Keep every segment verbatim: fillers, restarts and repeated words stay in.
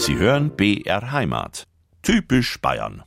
Sie hören B R Heimat. Typisch Bayern.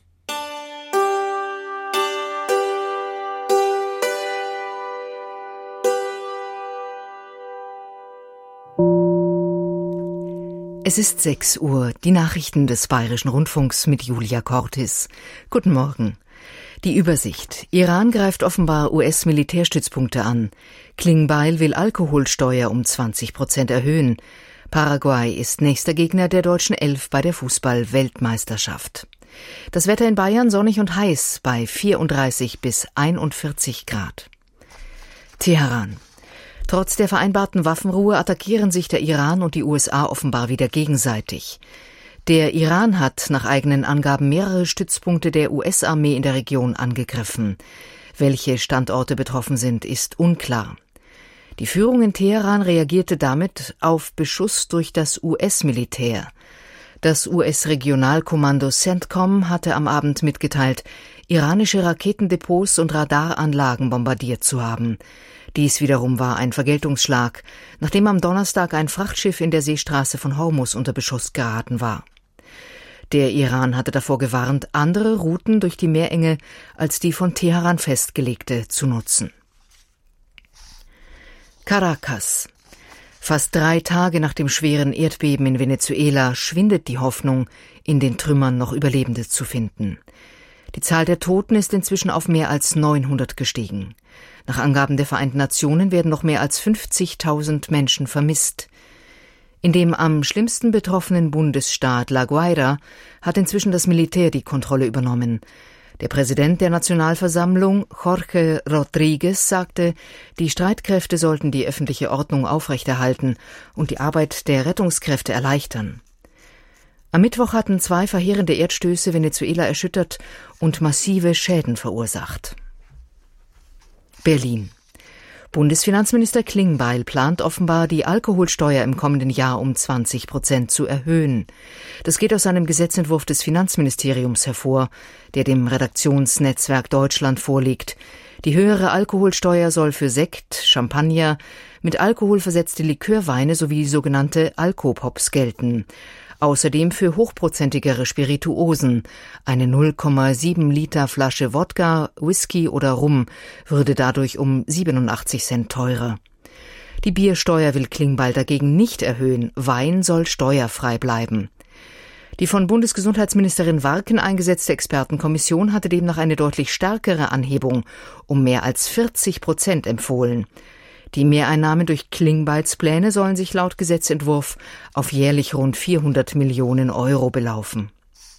Es ist sechs Uhr, die Nachrichten des Bayerischen Rundfunks mit Julia Cortis. Guten Morgen. Die Übersicht. Iran greift offenbar U S-Militärstützpunkte an. Klingbeil will Alkoholsteuer um zwanzig Prozent erhöhen. Paraguay ist nächster Gegner der deutschen Elf bei der Fußball-Weltmeisterschaft. Das Wetter in Bayern sonnig und heiß bei vierunddreißig bis einundvierzig Grad. Teheran. Trotz der vereinbarten Waffenruhe attackieren sich der Iran und die U S A offenbar wieder gegenseitig. Der Iran hat nach eigenen Angaben mehrere Stützpunkte der U S-Armee in der Region angegriffen. Welche Standorte betroffen sind, ist unklar. Die Führung in Teheran reagierte damit auf Beschuss durch das U S-Militär. Das U S-Regionalkommando CENTCOM hatte am Abend mitgeteilt, iranische Raketendepots und Radaranlagen bombardiert zu haben. Dies wiederum war ein Vergeltungsschlag, nachdem am Donnerstag ein Frachtschiff in der Seestraße von Hormuz unter Beschuss geraten war. Der Iran hatte davor gewarnt, andere Routen durch die Meerenge als die von Teheran festgelegte zu nutzen. Caracas. Fast drei Tage nach dem schweren Erdbeben in Venezuela schwindet die Hoffnung, in den Trümmern noch Überlebende zu finden. Die Zahl der Toten ist inzwischen auf mehr als neunhundert gestiegen. Nach Angaben der Vereinten Nationen werden noch mehr als fünfzigtausend Menschen vermisst. In dem am schlimmsten betroffenen Bundesstaat La Guaira hat inzwischen das Militär die Kontrolle übernommen. Der Präsident der Nationalversammlung, Jorge Rodríguez, sagte, die Streitkräfte sollten die öffentliche Ordnung aufrechterhalten und die Arbeit der Rettungskräfte erleichtern. Am Mittwoch hatten zwei verheerende Erdstöße Venezuela erschüttert und massive Schäden verursacht. Berlin. Bundesfinanzminister Klingbeil plant offenbar, die Alkoholsteuer im kommenden Jahr um zwanzig Prozent zu erhöhen. Das geht aus einem Gesetzentwurf des Finanzministeriums hervor, der dem Redaktionsnetzwerk Deutschland vorliegt. Die höhere Alkoholsteuer soll für Sekt, Champagner, mit Alkohol versetzte Likörweine sowie sogenannte Alkopops gelten. Außerdem für hochprozentigere Spirituosen. Eine null Komma sieben Liter Flasche Wodka, Whisky oder Rum würde dadurch um siebenundachtzig Cent teurer. Die Biersteuer will Klingbeil dagegen nicht erhöhen. Wein soll steuerfrei bleiben. Die von Bundesgesundheitsministerin Warken eingesetzte Expertenkommission hatte demnach eine deutlich stärkere Anhebung um mehr als vierzig Prozent empfohlen. Die Mehreinnahmen durch Klingbeils Pläne sollen sich laut Gesetzentwurf auf jährlich rund vierhundert Millionen Euro belaufen.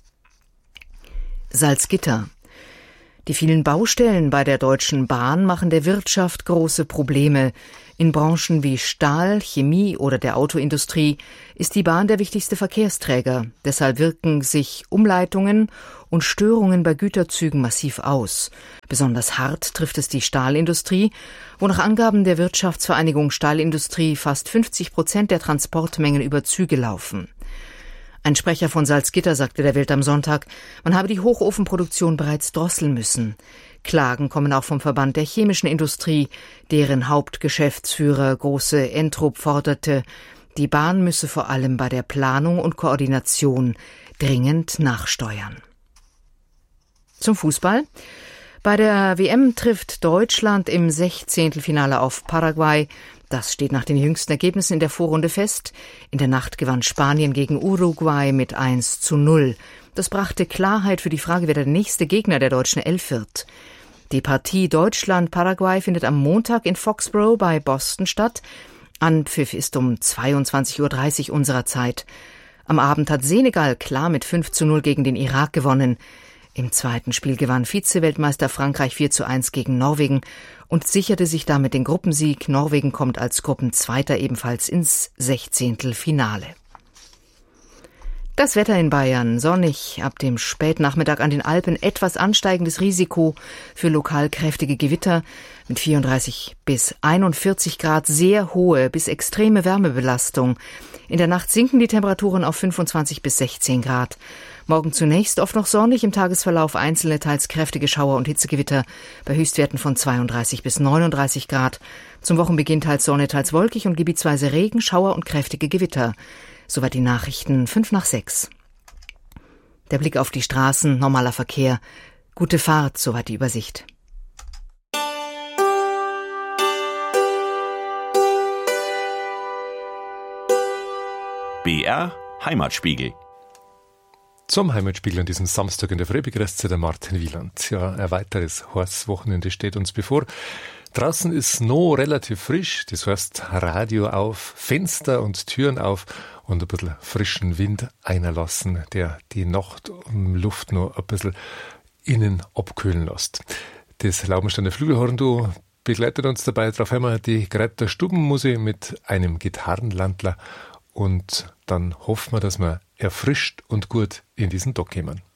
Salzgitter. Die vielen Baustellen bei der Deutschen Bahn machen der Wirtschaft große Probleme. In Branchen wie Stahl, Chemie oder der Autoindustrie ist die Bahn der wichtigste Verkehrsträger. Deshalb wirken sich Umleitungen und Störungen bei Güterzügen massiv aus. Besonders hart trifft es die Stahlindustrie, wo nach Angaben der Wirtschaftsvereinigung Stahlindustrie fast fünfzig Prozent der Transportmengen über Züge laufen. Ein Sprecher von Salzgitter sagte der Welt am Sonntag, man habe die Hochofenproduktion bereits drosseln müssen. Klagen kommen auch vom Verband der chemischen Industrie, deren Hauptgeschäftsführer Große Entrup forderte, die Bahn müsse vor allem bei der Planung und Koordination dringend nachsteuern. Zum Fußball. Bei der W M trifft Deutschland im Sechzehntelfinale auf Paraguay. Das steht nach den jüngsten Ergebnissen in der Vorrunde fest. In der Nacht gewann Spanien gegen Uruguay mit eins zu null. Das brachte Klarheit für die Frage, wer der nächste Gegner der deutschen Elf wird. Die Partie Deutschland-Paraguay findet am Montag in Foxborough bei Boston statt. Anpfiff ist um zweiundzwanzig Uhr dreißig unserer Zeit. Am Abend hat Senegal klar mit fünf zu null gegen den Irak gewonnen. Im zweiten Spiel gewann Vize-Weltmeister Frankreich vier zu eins gegen Norwegen und sicherte sich damit den Gruppensieg. Norwegen kommt als Gruppenzweiter ebenfalls ins Sechzehntelfinale. Das Wetter in Bayern sonnig, ab dem Spätnachmittag an den Alpen etwas ansteigendes Risiko für lokal kräftige Gewitter mit vierunddreißig bis einundvierzig Grad, sehr hohe bis extreme Wärmebelastung. In der Nacht sinken die Temperaturen auf fünfundzwanzig bis sechzehn Grad. Morgen zunächst oft noch sonnig, im Tagesverlauf einzelne teils kräftige Schauer und Hitzegewitter bei Höchstwerten von zweiunddreißig bis neununddreißig Grad. Zum Wochenbeginn teils Sonne, teils wolkig und gebietsweise Regen, Schauer und kräftige Gewitter. Soweit die Nachrichten fünf nach sechs. Der Blick auf die Straßen, normaler Verkehr. Gute Fahrt, soweit die Übersicht. B R Heimatspiegel. Zum Heimatspiegel an diesem Samstag in der Früh begrüßt sich der Martin Wieland. Ja, ein weiteres heißes Wochenende steht uns bevor. Draußen ist noch relativ frisch, das heißt Radio auf, Fenster und Türen auf und ein bisschen frischen Wind einlassen, der die Nachtluft noch ein bisschen innen abkühlen lässt. Das Laubensteiner Flügelhorn-Duo begleitet uns dabei. Darauf haben wir die Greibter Stubenmusik mit einem Gitarrenlandler und dann hoffen wir, dass wir erfrischt und gut in diesen Tag kommen.